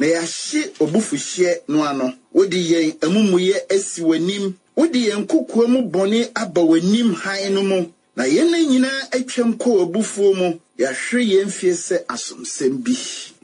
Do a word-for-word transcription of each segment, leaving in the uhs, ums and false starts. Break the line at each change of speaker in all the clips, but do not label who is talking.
na yahye obufuhye no ano wodi yen amumuye asi wanim wodi yen kokua mu bone aba wanim han no mu na yen nyina atwam ko abufuo mu yahwe yen fie se asomsem bi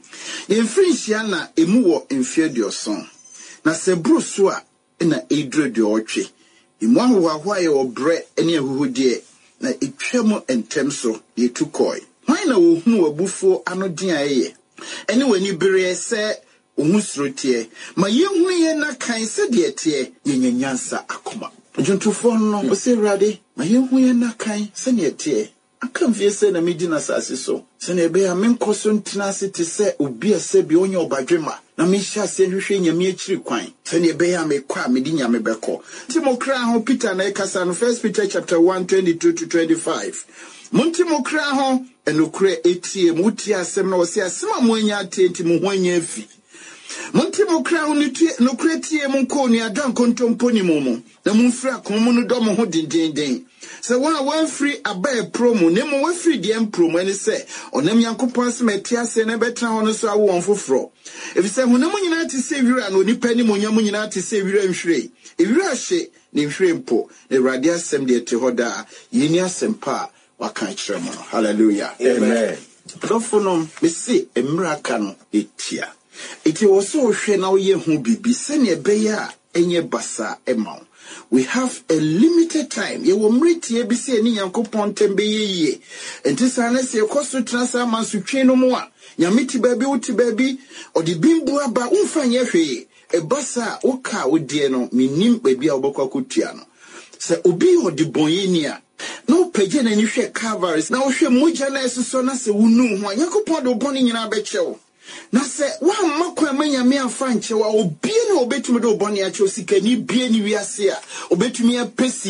yen frinhia na emu wo mfie dioson na se bruso a na edro de otwe emu ahwa ye obre ene ahuhudie na etwam entem so ye tukoi hwan na wo hu abufuo anodin aye ene wani bere se ohusrotie ma yehu ye na kan se de tie yenyanyansa akoma Juntufo no ose rade ma yehu ye na kan se ne tie aka mfie se na medi na sase so se na ebe ya menkoso ntina se te se obi ase bi onye obadwema na me hya se hwehwe nyame akiri kwan se na ebe ya mekwa medi nyame beko Timokra ho Peter na ekasa no First Peter chapter one twenty-two to twenty-five Muntimokra ho enokure etie muti asem na wose asem amonya atenti mu ho anya afi Muntimokra ho nokure tie mu ko ni adan kontomponi momo na mumfra komu no dom ho dindindin se wa wa free abai promo ne mo wa free dem promo ene se onam yankopon se metia se na betra ho no so awo onfoforo efi se honam nyina ti se wira no nipa ni monyam nyina ti se wira nhwire ewira hye ne nhwire mpo ewrade asem de te hoda yini asem pa waka kire mo hallelujah amen profonom me se emraka no etia iti wo so hwe na wo ye hu bibi se ne beya enye basa emaw we have a limited time ye wo mretie bi se ni yankopon tembe yeye enti sana se koso transa manso twe no mo a nyameti baabi wuti baabi odi bimbu aba umfanye hwe e basa oka odie no minim baabi a obokwa kotua no se obi odi bonyeni a no peje na ni hwe Calvaries na wo hwe moja na esoso na se wunu ho yankopon do boni nyina bechewo na se wa makwa manyame afa nche wa obie na obetumi do boni a cho sikani bie ni wiase a obetumi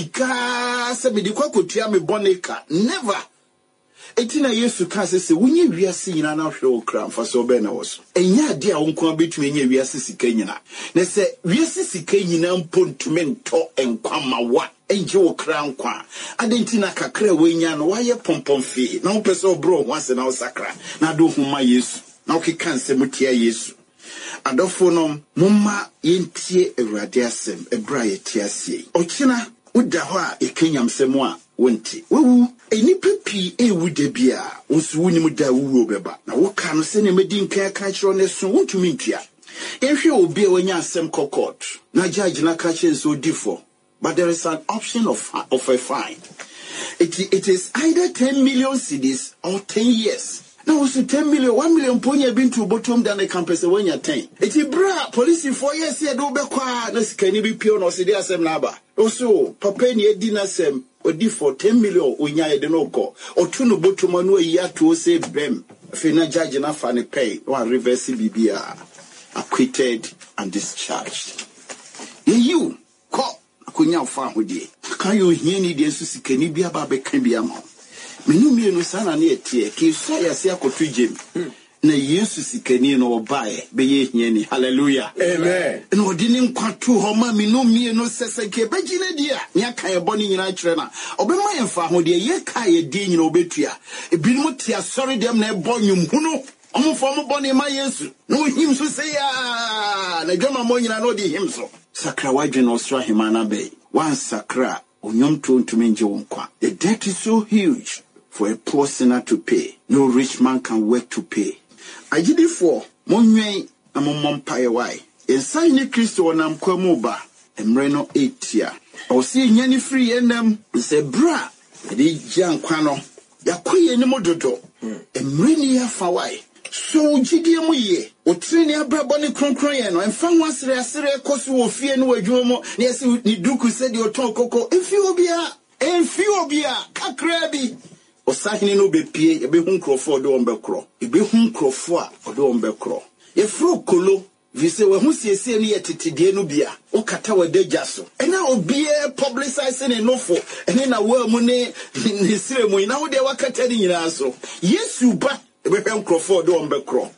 apesika se me di kwakotua me boneka never etina Yesu ka se se wunye wiase nyina na hwe okra mfa so be na woso enya ade a wonko abetumi enya wiase sika nyina na se wiase sika nyina mpontume nto enkwama wa enje okra nkwa adentina kakra wenya no waye pompomfi na opese obro ho ase na osakra na do huma Yesu na okika nsem tia Yesu adofo no momma yentie Awurade asem ebra ye tia sie okina uda ho a ekenyamsem a wonti wewu enipa pi ewu de bia onsu wunim da wuwo beba na woka no se ne medi nkan ka kiro ne so wontumi ntua ehwe obi a wanya asem kokot na judge na ka kire so difo but there is an option of of a fine it it is either ten million cedis or ten years. Now also ten million, one million ponya been to bottom than the campus when you're ten. It's bra police four years here do be kwa no sikani bi pio no sidi asem naba. Also papa ni edina sem odi for ten million onya e de no go. Otu no bottom no ya to say bem. Fe na judge na fa ne pay one reverse bibia acquitted and discharged. You ko akunya fa hodie. Kan you hia ni de sikani bi aba be kan bi ama. Menu mienu sana ne etie ke so yase akoto gem na Yesu sikani no obae be ye hiani hallelujah amen no odi ni nkwato ho ma menu mienu sese ke begine dia nya kan e boni nyina kire na obema ye fa ho de ye ka ye di nyina obetua ebinom tia sorry dem na e bonyum hunu omfo mo boni ma Yesu no him so say ya na dwama mo nyina no di him so sakra wadwe no sra himana be wan sakra onyom to ntumenje wonkwa the debt is so huge for a poor sinner to pay. No rich man can work to pay. I did it for Monway and Mompaye why. In signing Christo and Amquamuba and Reno eight year. Or see any free and them say bra. The young quano. Yaquay any mododo. And Renia Fawai. So Gideon ye. O Trinia Braboni Concroyano and found once there are Cosu of Fear no Jomo. Yes, Niduku said your talk coco. If you be a and few be a cakrabi. Osahini no be pie ebe hu nkrofo de ombekro ebe hu nkrofo a ode ombekro ye fro kolo vise we hu siesie ne yetetede no bia o kata wadagya so ena obi e publicize ne nofo ene na wa mu ne ne sire mu na wo de wakata ni nyina so Yesu ba ebe hwe nkrofo de ombekro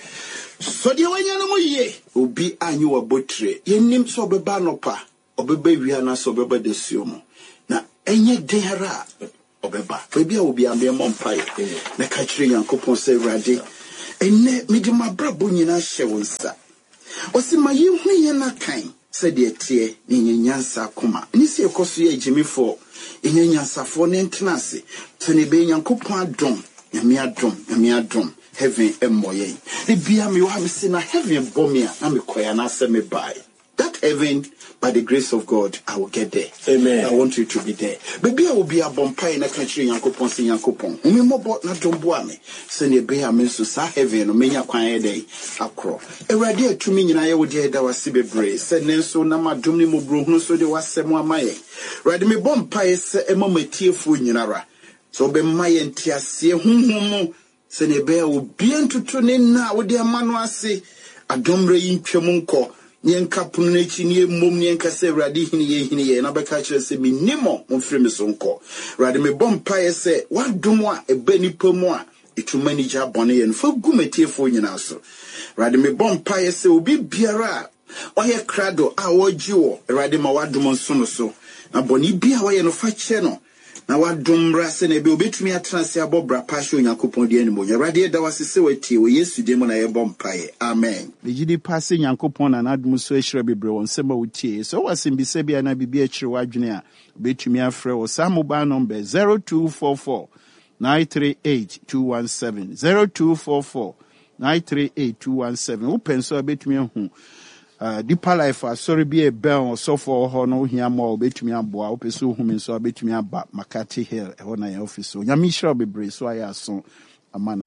so de wanya no mu ye obi anyi wa botre ye nim so obeba no pa obeba wia na so obeba de suomo na enye dehara obeba bebia obi ambe mompai na ka kire yankopon se Awurade ene mede mabrabo nyina hye wo nsa osi ma yehu ye na kan se de tie ni nyansa akoma ni se ekoso ye jimifo enyansafo ne ntenase se ne be nyankopon adom nyame adom nyame adom heaven emoye e bia me wa me se na heaven bomia na me koya na se me buy that heaven. By the grace of God, I will get there.
Amen.
I want you to be there. Baby, I will be a bumpy in a country, Yankopon, Sin Yankopon. Umi mo bot na domboame. Send a bear means to sa heaven, or many a quiet day. Acro. A radia to me, and I would hear that was Sibe Brace. Said Nenso Nama Dumni Mobruno, so there was Semua Maye. Radime Bompire, a moment tearful Yunara. So be my and Tia see whom send a bear will be into tune in now with their manuasi. A dombre in Piemonco. Nyenka punechi ni mom nyenka se radi hini ye hini ye na beka kire se mi nimo mfiri me sonko radi me bompa ye se wadom a eba nipa mu a etuma ni gya bone ye no fa gumetiefo nyina so radi me bompa ye se obi biara oye krado a woji wo radi ma wadom nso no so na bone bia wo ye no fa kye no na wadom rase na be obetumi atranse abobra pasho Nyankopon de animo Awurade da wasese watie wo Yesu de mu na ye bompa ye amen
the gidi passe Nyankopon na nadum so ehira bebre won sema wotie so wasem bi se bia na bibia ekire wadwene a obetumi afre wo sa mobile number zero two four four nine three eight two one seven zero two four four nine three eight two one seven wo penso obetumi hu Uh, Deeper Life, uh, sorry, be a bell or so for her no here more between a boy, pursue whom so between a bat Makati Hill, on my office. So, Yamisha be brave, so I ask so a man.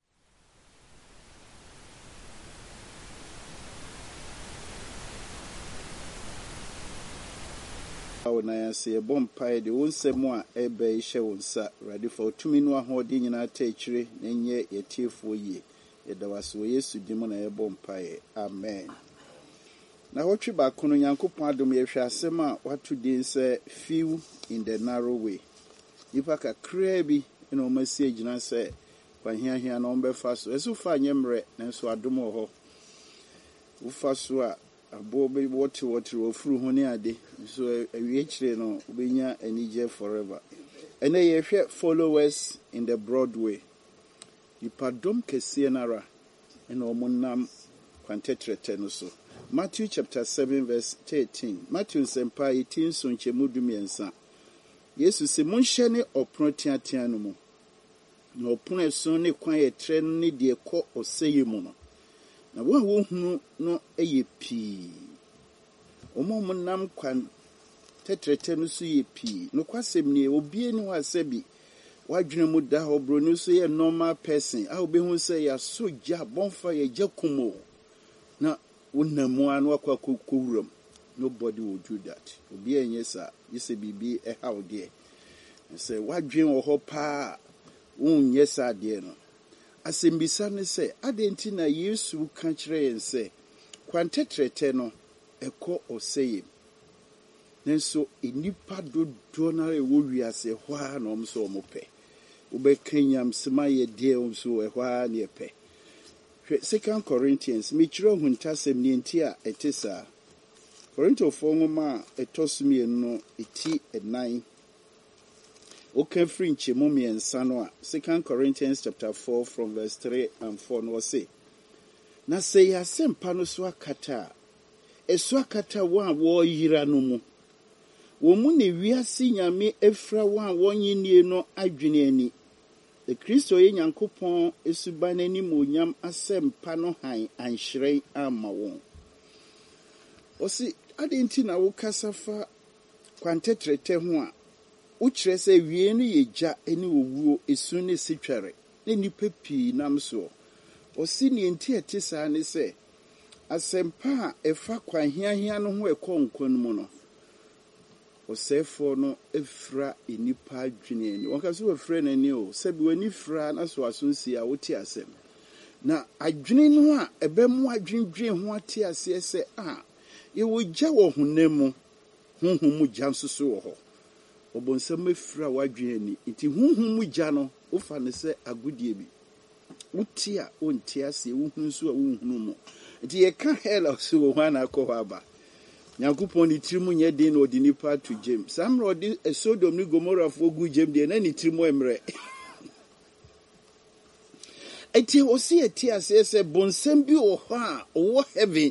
When I say a bomb pie, the one say more a bay show ready for two minutes holding in our teachery, and yet a tear for ye. It was ways to demon a bomb pie. Amen. Na wotwe ba kono Nyankopon adom ye hwe asema watu din se few in the narrow way ipa ka kra bi ina o masi agina se kwahia hia na ombe fa so esu fa nyemre nanso adom ho wo fa so a abo be wote wote ofuru ho ne ade so awie kire no obenya anije forever ene ye hwe followers in the Broadway ipa dom kese nara ina o munam kwantetrete no so Matthew chapter seven verse thirteen. Matthew sempa eighteen so nchemu dumiensa. Yesu se monhye ne opron tiatia no mu. Na opron eso ne kwan etre no ne de kɔ oseye mu no. Na wo wo hunu no eye pii. Omo mo nam kwan tetrete no so ye pii. No kwasem ne obi ni ho asabi. Wadwene mu da ho bro no so ye normal person. A obi hu se ya so gya bonfa ye gyakumo. Na unamwa no akwa kukurum nobody will do that obi enye sa yese bibi e how there say wadwen wo ho pa unye sa de no asembisa ne say adenti na Yesu ka kire yen say kwantetrete no ekɔ oseye nenso enipa dodo na ewo wiase hwa na omso omope obekanyam sema ye de omso ehwa na epe Second Corinthians, Michiro Huntasem Nientia etisa. Corinto Fongoma etosumi no eti at nine. Okay, French mummy and Sanoa. Second Corinthians chapter four from verse three and four no say. Na say ya sem panoswa kata. Eswa kata wan wo yira no mu. Wo mu ne wiase nyame efra wan wonyi nie no adwene ani. The Christo ye Nyankopon esuba nani monyam asempa no han anhyerɛn ama won. Osi adenti na wo kasafa kwantetrete ho a wo kyerɛ sɛ wie no ye gya eni owuo esu ne sitware ne nipa pii nam so. Osi ne enti ete saa ne sɛ asempa a efa kwanhiahia no ho ekɔ nkon mu no. Osefo no efra enipa adwene ni wonka so efra nani o sebi wani fra na so asonsi a wote asem na adwene no a ebemu adwendwen ho ate ase ese a ye wo gya wo honam honhom mu gya nso so wo ho obonsam efra wadwene ni nti honhom mu gya no wo fa ne se agodie bi wote a onte ase wo hu so a wo hunu mu nti ye ka hela so wo hana akɔ ho aba Nyankopon ni trimu nye din odi nipa to jem. Samro odi Sodom ni Gomorrah fo gu jem de na ni trimu emre. eti osi eti ase se bonsam bi wɔ hɔ a ɔwɔ heaven